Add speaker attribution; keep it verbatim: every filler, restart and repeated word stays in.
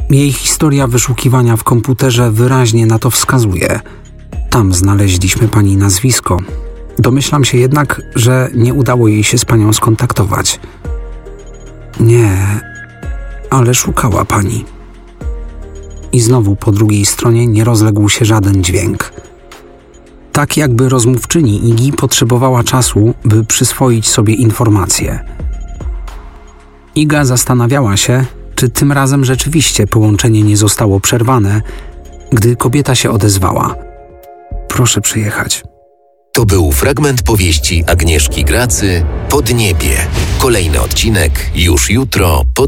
Speaker 1: Jej historia wyszukiwania w komputerze wyraźnie na to wskazuje. Tam znaleźliśmy pani nazwisko. Domyślam się jednak, że nie udało jej się z panią skontaktować. Nie, ale szukała pani. I znowu po drugiej stronie nie rozległ się żaden dźwięk. Tak jakby rozmówczyni Igi potrzebowała czasu, by przyswoić sobie informacje. Iga zastanawiała się, czy tym razem rzeczywiście połączenie nie zostało przerwane, gdy kobieta się odezwała. Proszę przyjechać.
Speaker 2: To był fragment powieści Agnieszki Gracy Podniebie. Kolejny odcinek już jutro po